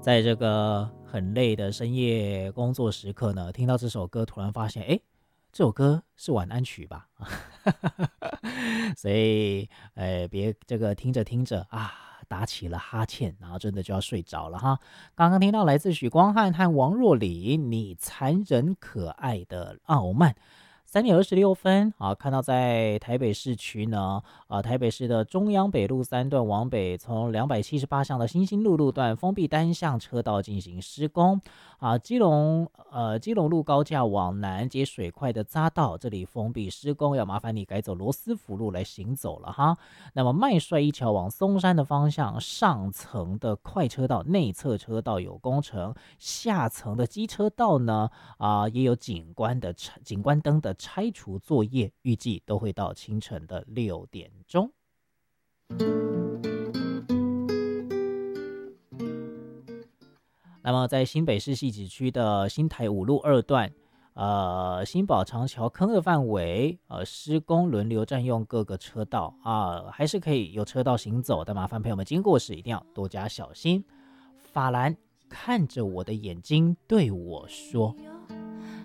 在这个很累的深夜工作时刻呢，听到这首歌，突然发现，哎，这首歌是晚安曲吧？所以，别这个听着听着啊，打起了哈欠，然后真的就要睡着了哈。刚刚听到来自许光汉和王若琳，你残忍可爱的傲慢。3:26啊，看到在台北市区呢，台北市的中央北路3段往北，从278巷的新兴路段封闭单向车道进行施工啊。基隆路高架往南接水块的匝道，这里封闭施工，要麻烦你改走罗斯福路来行走了哈。那么麦帅一桥往松山的方向，上层的快车道内侧车道有工程，下层的机车道呢，也有景观灯的拆除作业，预计都会到清晨的6点钟。那么在新北市汐止区的新台5路2段，新宝长桥坑的范围，施工轮流占用各个车道啊，还是可以有车道行走，但麻烦朋友们经过时一定要多加小心。法兰看着我的眼睛对我说。